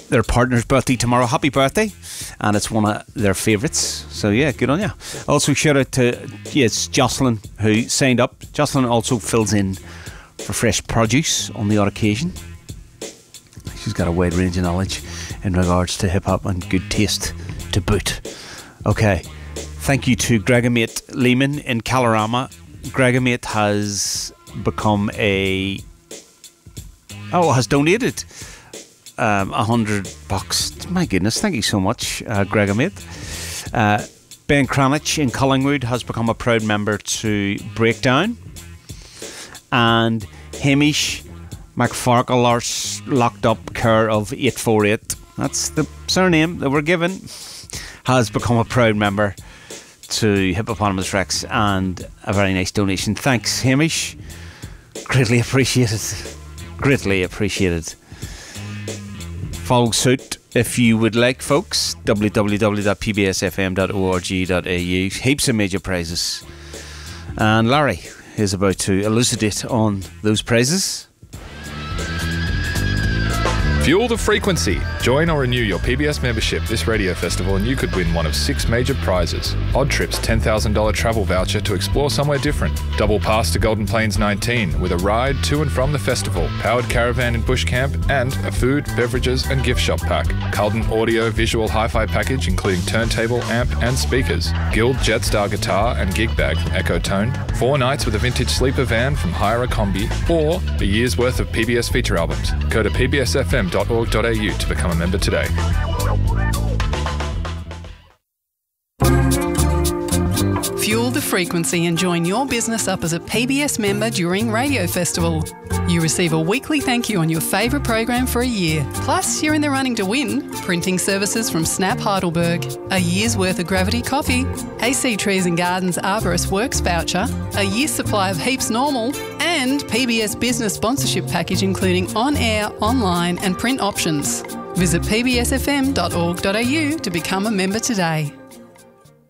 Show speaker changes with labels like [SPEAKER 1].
[SPEAKER 1] their partner's birthday tomorrow. Happy birthday. And it's one of their favourites. So yeah, good on you. Also shout out to Jocelyn who signed up. Jocelyn also fills in for fresh produce on the odd occasion. She's got a wide range of knowledge in regards to hip hop and good taste to boot. Okay. Thank you to Gregomate Lehman in Kalorama. Gregomate has become has donated $100. My goodness, thank you so much, Gregomate. Ben Cranich in Collingwood has become a proud member to Breakdown. And Hamish McFarkle locked up care of 848. That's the surname that we're given. Has become a proud member to Hippopotamus Rex and a very nice donation. Thanks, Hamish. Greatly appreciated. Greatly appreciated. Follow suit if you would like, folks. www.pbsfm.org.au. Heaps of major prizes. And Larry is about to elucidate on those prizes.
[SPEAKER 2] Fuel the frequency. Join or renew your PBS membership this radio festival and you could win one of 6 major prizes. Odd Trip's $10,000 travel voucher to explore somewhere different. Double pass to Golden Plains 19 with a ride to and from the festival, powered caravan and bush camp, and a food, beverages and gift shop pack. Carlton audio visual hi-fi package including turntable, amp and speakers. Guild Jetstar guitar and gig bag from Ecotone. 4 nights with a vintage sleeper van from Hire a Combi. Or a year's worth of PBS feature albums. Go to pbsfm.org.au to become a member today.
[SPEAKER 3] Fuel the frequency and join your business up as a PBS member during Radio Festival. You receive a weekly thank you on your favourite program for a year. Plus, you're in the running to win printing services from Snap Heidelberg, a year's worth of Gravity Coffee, AC Trees and Gardens Arborist Works voucher, a year's supply of Heaps Normal, and PBS business sponsorship package including on-air, online and print options. Visit pbsfm.org.au to become a member today.